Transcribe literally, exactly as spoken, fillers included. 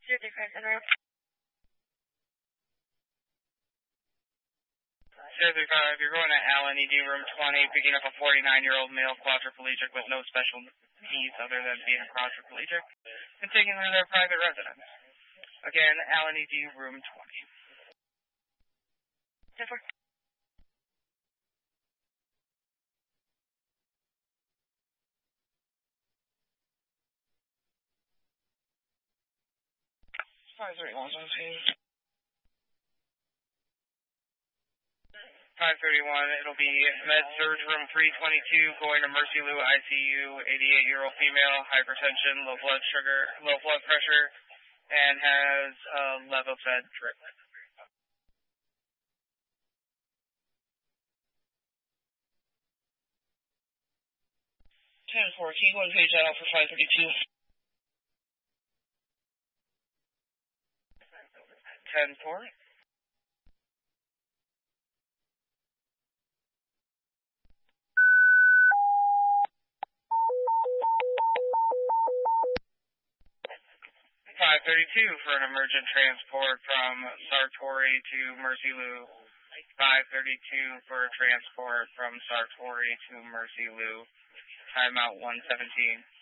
your difference in room? zero three five, you're going to Allen E D room twenty, picking up a forty-nine-year-old male quadriplegic with no special needs other than being a quadriplegic, and taking them to their private residence. Again, Allen E D room twenty. ten four. five thirty-one, five thirty-one, it'll be Med Surg room three twenty-two, going to Mercy Lou I C U, eighty-eight-year-old female, hypertension, low blood sugar, low blood pressure, and has a Levofed drip. ten four, can you go to page that out for five thirty-two? ten four. five thirty-two for an emergent transport from Sartori to Mercy Lou. five thirty-two for a transport from Sartori to Mercy Lou. Timeout one seventeen.